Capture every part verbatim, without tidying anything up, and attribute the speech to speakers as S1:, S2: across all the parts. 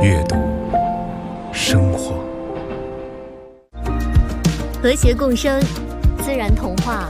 S1: 阅读，生活，
S2: 和谐共生，自然童话。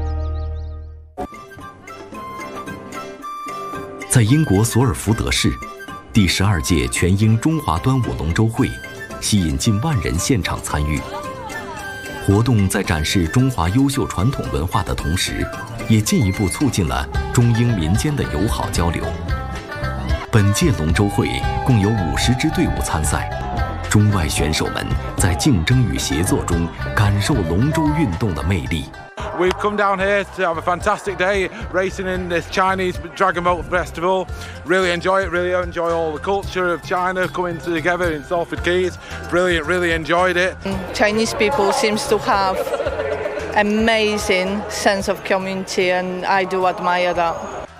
S3: 在英国索尔福德市，第十二届全英中华端午龙舟会吸引近万人现场参与。活动在展示中华优秀传统文化的同时，也进一步促进了中英民间的友好交流。本届龙舟会共有五十支队伍参赛，中外选手们在竞争与协作中感受龙舟运动的魅力。
S4: We've come down here to have a fantastic day racing in this Chinese Dragon Boat Festival. Really enjoy it, really enjoy all the culture of China coming together in Salford Quays. Brilliant, really enjoyed it.
S5: Chinese people seems to have amazing sense of community and I do admire that.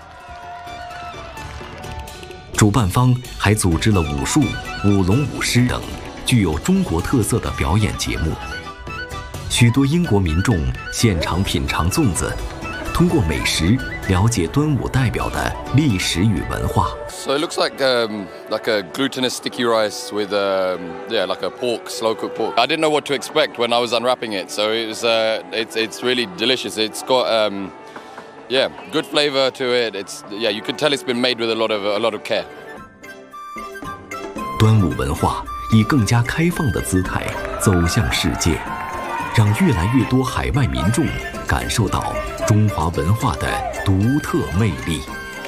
S3: 主办方还组织了武术、舞龙舞狮等具有中国特色的表演节目。许多英国民众现场品尝粽子，通过美食了解端午代表的历史与文化。
S6: So it looks like um, like a glutinous sticky rice with um, yeah, like a pork, slow cooked pork. I didn't know what to expect when I was unwrapping it, so it was uh, it's it's really delicious. It's got um, yeah, good flavor to it. It's yeah, you can tell it's been made with a lot of a lot of care.
S3: 端午文化以更加开放的姿态走向世界，让越来越多海外民众感受到中华文化的独特魅力。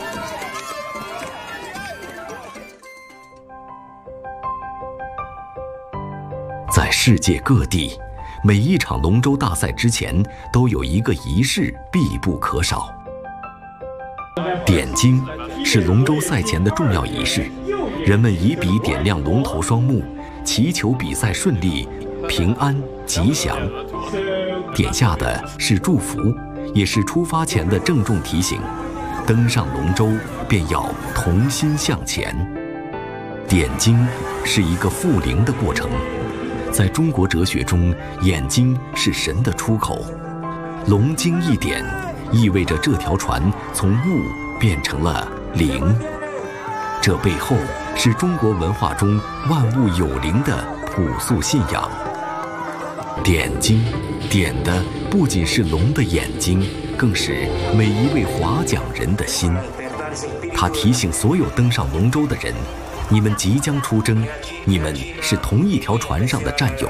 S3: 在世界各地，每一场龙舟大赛之前都有一个仪式必不可少。点睛是龙舟赛前的重要仪式，人们以笔点亮龙头双目，祈求比赛顺利、平安、吉祥。点下的是祝福，也是出发前的郑重提醒。登上龙舟，便要同心向前。点睛是一个复灵的过程。在中国哲学中，眼睛是神的出口。龙睛一点，意味着这条船从物变成了灵。这背后是中国文化中万物有灵的朴素信仰。点睛，点的不仅是龙的眼睛，更是每一位划桨人的心。它提醒所有登上龙舟的人，你们即将出征，你们是同一条船上的战友。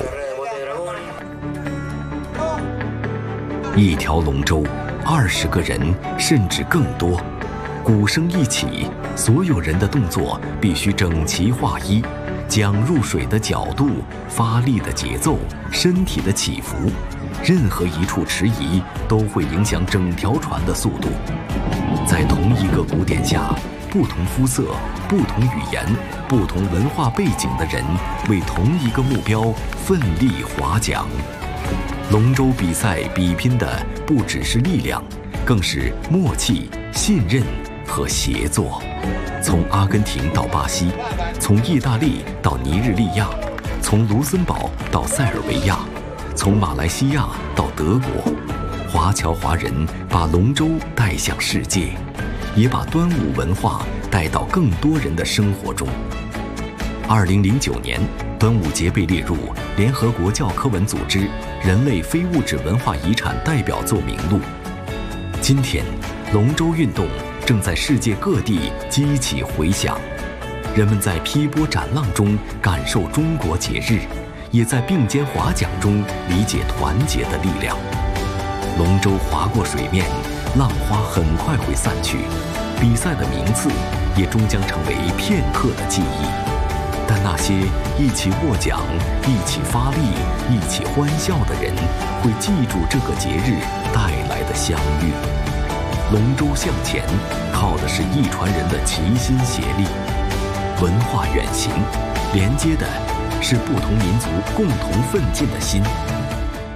S3: 一条龙舟，二十个人，甚至更多。鼓声一起，所有人的动作必须整齐划一。桨入水的角度、发力的节奏、身体的起伏，任何一处迟疑都会影响整条船的速度。在同一个鼓点下，不同肤色、不同语言、不同文化背景的人为同一个目标奋力划桨。龙舟比赛比拼的不只是力量，更是默契、信任和协作。从阿根廷到巴西，从意大利到尼日利亚，从卢森堡到塞尔维亚，从马来西亚到德国，华侨华人把龙舟带向世界，也把端午文化带到更多人的生活中。二零零九年，端午节被列入联合国教科文组织人类非物质文化遗产代表作名录。今天，龙舟运动正在世界各地激起回响，人们在劈波斩浪中感受中国节日，也在并肩划桨中理解团结的力量。龙舟划过水面，浪花很快会散去，比赛的名次也终将成为片刻的记忆。但那些一起握桨、一起发力、一起欢笑的人，会记住这个节日带来的相遇。龙舟向前，靠的是一船人的齐心协力。文化远行，连接的是不同民族共同奋进的心。